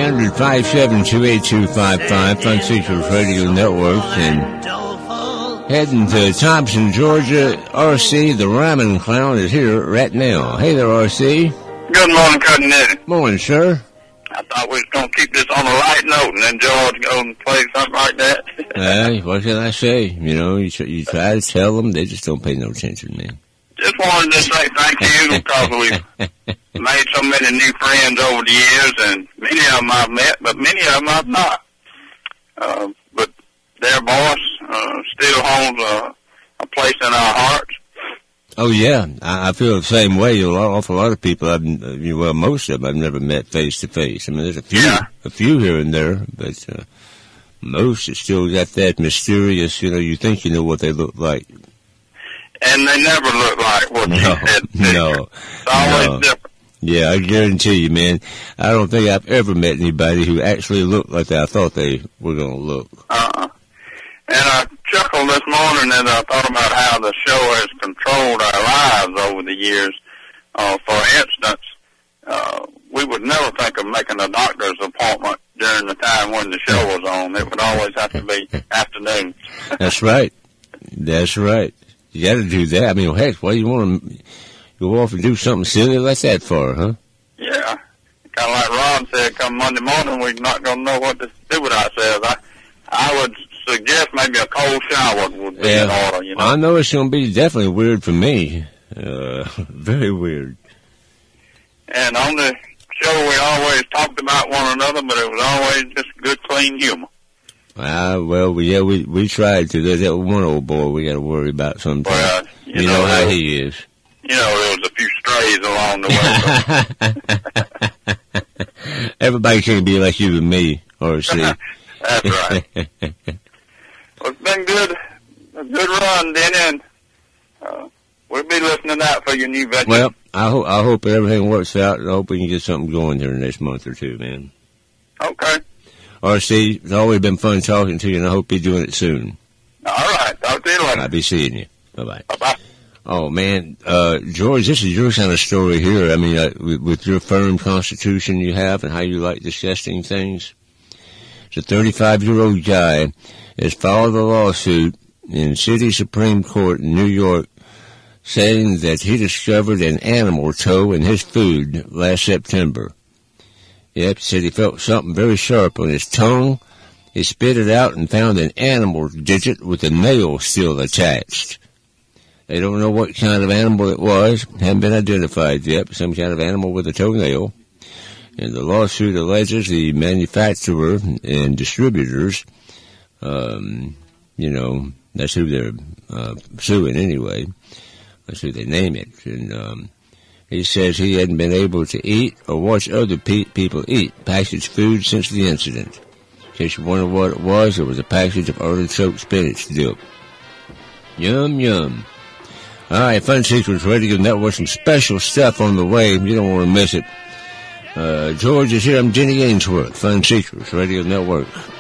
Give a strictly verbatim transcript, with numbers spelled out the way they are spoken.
hundred, five seven two, eight two five five, Fun Seekers Radio Network, and heading to Thompson, Georgia. R C, the Rhyming Clown, is here right now. Hey there, R C. Good morning, Cousin Eddie. Morning, sir. I thought we was going to keep this on a light note and then George go and play something like that. Hey, what can I say? You know, you, tr- you try to tell them, they just don't pay no attention, man. Just wanted to say thank you because we've made so many new friends over the years, and many of them I've met, but many of them I've not. Uh, but their voice uh, still holds a, a place in our hearts. Oh, yeah. I, I feel the same way. A lot, awful lot of people, I've, well, most of them I've never met face to face. I mean, there's a few, yeah. a few here and there, but uh, most have still got that mysterious, you know, you think you know what they look like. And they never look like what no, you said. No, it's always no. different. Yeah, I guarantee you, man. I don't think I've ever met anybody who actually looked like I thought they were going to look. Uh-uh. And I chuckled this morning as I thought about how the show has controlled our lives over the years. Uh, for instance, uh, we would never think of making a doctor's appointment during the time when the show was on. It would always have to be afternoon. That's right. That's right. You got to do that. I mean, heck, why do you want to go off and do something silly like that for, huh? Yeah. Kind of like Ron said, come Monday morning, we're not going to know what to do with ourselves. I, I would suggest maybe a cold shower would be yeah, in order, you know. I know it's going to be definitely weird for me. Uh, very weird. And on the show, we always talked about one another, but it was always just good, clean humor. Ah, well, yeah, we we tried to. There's that one old boy we got to worry about sometimes. Well, you, you know, know how there, he is. You know, there was a few strays along the way. Everybody can't be like you and me, or see. That's right. Well, it's been good, a good run, Denny, and uh, we'll be listening out for your new veteran. Well, I hope I hope everything works out, and I hope we can get something going here in the next month or two, man. Okay. R C, it's always been fun talking to you, and I hope you're doing it soon. All right. Talk to you later. I'll be seeing you. Bye-bye. Bye-bye. Oh, man. Uh, George, this is your kind of story here. I mean, uh, with, with your firm constitution you have and how you like discussing things. It's a thirty-five-year-old guy has filed a lawsuit in City Supreme Court in New York saying that he discovered an animal toe in his food last September. Yep, he said he felt something very sharp on his tongue. He spit it out and found an animal digit with a nail still attached. They don't know what kind of animal it was. Hasn't been identified yet, but some kind of animal with a toenail. And the lawsuit alleges the manufacturer and distributors, um, you know, that's who they're uh, suing anyway. That's who they name it. And um, he says he hadn't been able to eat or watch other pe- people eat packaged food since the incident. In case you wonder what it was, it was a package of artichoke spinach dip. Yum, yum. All right, Fun Seekers Radio Network, some special stuff on the way. You don't want to miss it. Uh, George is here. I'm Denny Ainsworth, Fun Seekers Radio Network.